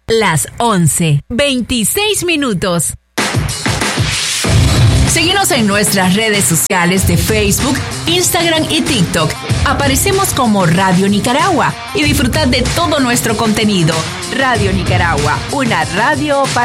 Las 11:26. Síguenos en nuestras redes sociales de Facebook, Instagram y TikTok. Aparecemos como Radio Nicaragua y disfrutad de todo nuestro contenido. Radio Nicaragua, una radio para